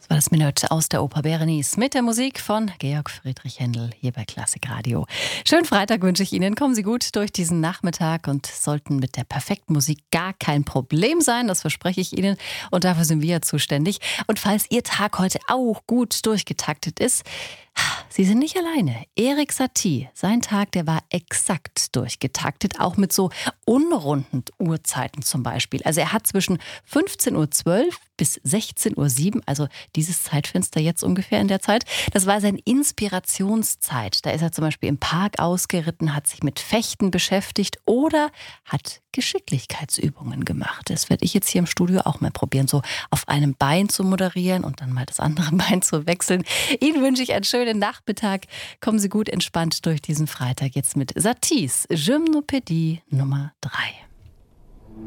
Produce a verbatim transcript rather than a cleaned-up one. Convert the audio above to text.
war das Minute aus der Oper Berenice mit der Musik von Georg Friedrich Händel hier bei Klassik Radio. Schönen Freitag wünsche ich Ihnen. Kommen Sie gut durch diesen Nachmittag und sollten mit der perfekten Musik gar kein Problem sein. Das verspreche ich Ihnen und dafür sind wir zuständig. Und falls Ihr Tag heute auch gut durchgetaktet ist, Sie sind nicht alleine. Erik Satie, sein Tag, der war exakt durchgetaktet, auch mit so unrunden Uhrzeiten zum Beispiel. Also er hat zwischen fünfzehn Uhr zwölf bis sechzehn Uhr sieben, also dieses Zeitfenster jetzt ungefähr in der Zeit, das war seine Inspirationszeit. Da ist er zum Beispiel im Park ausgeritten, hat sich mit Fechten beschäftigt oder hat Geschicklichkeitsübungen gemacht. Das werde ich jetzt hier im Studio auch mal probieren, so auf einem Bein zu moderieren und dann mal das andere Bein zu wechseln. Ihnen wünsche ich einen schönen Nachmittag. Kommen Sie gut entspannt durch diesen Freitag jetzt mit Saties Gymnopädie Nummer drei.